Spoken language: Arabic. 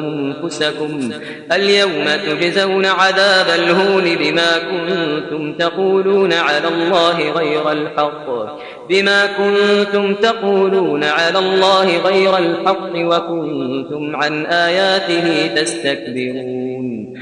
أنفسكم اليوم تجزون عذاب الهون بما كنتم تقولون على الله غير الحق وكنتم عن آياته تستكبرون